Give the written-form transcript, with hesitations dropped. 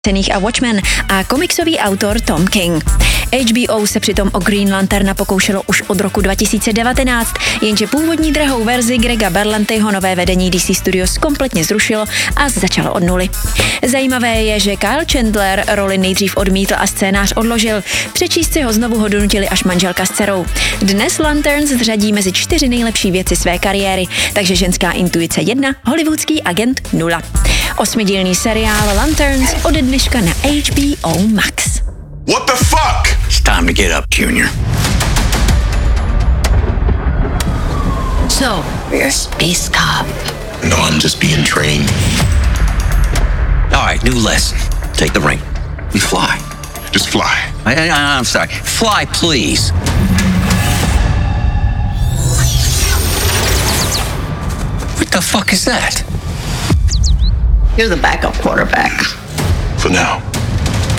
a Watchmen a komiksový autor Tom King. HBO se přitom o Green Lanterna pokoušelo už od roku 2019, jenže původní drahou verzi Grega Berlantyho nové vedení DC Studios kompletně zrušilo a začalo od nuly. Zajímavé je, že Kyle Chandler roli nejdřív odmítl a scénář odložil. Přečíst si ho znovu ho donutili až manželka s dcerou. Dnes Lanterns zřadí mezi 4 nejlepší věci své kariéry, takže ženská intuice 1, hollywoodský agent 0. 8dílný seriál Lanterns ode dneška na HBO Max. What the fuck? It's time to get up, Junior. So, you're a space cop. No, I'm just being trained. All right, new lesson. Take the ring. We fly. Just fly. I'm sorry. Fly, please. What the fuck is that? You're the backup quarterback. For now.